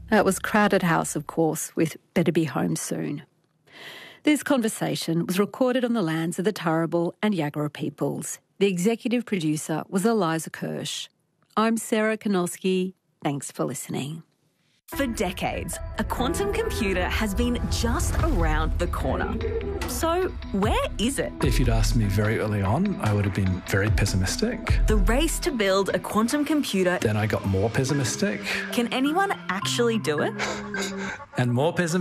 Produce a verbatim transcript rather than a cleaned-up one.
That was Crowded House, of course, with Better Be Home Soon. This conversation was recorded on the lands of the Turrbal and Yagara peoples. The executive producer was Eliza Kirsch. I'm Sarah Kanolski. Thanks for listening. For decades, a quantum computer has been just around the corner. So, where is it? If you'd asked me very early on, I would have been very pessimistic. The race to build a quantum computer. Then I got more pessimistic. Can anyone actually do it? And more pessimistic.